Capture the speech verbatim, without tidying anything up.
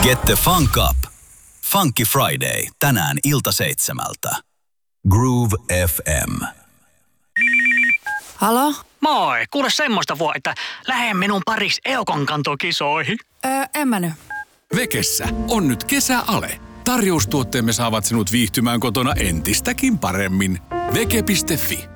Get the funk up. Funky Friday. Tänään ilta seitsemältä. Groove F M. Halo? Moi, kuule semmoista vuo, että lähde minun paris Eukon-kantokisoihin. Öö, en mä nyt. Vekessä on nyt kesäale. Tarjoustuotteemme saavat sinut viihtymään kotona entistäkin paremmin. Veke piste fi.